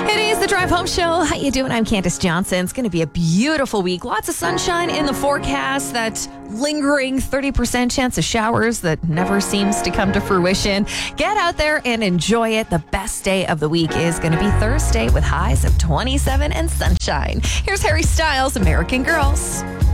It is the Drive Home Show. How you doing? I'm Candace Johnson. It's going to be a beautiful week. Lots of sunshine in the forecast. That lingering 30% chance of showers that never seems to come to fruition. Get out there and enjoy it. The best day of the week is going to be Thursday with highs of 27 and sunshine. Here's Harry Styles, American Girls.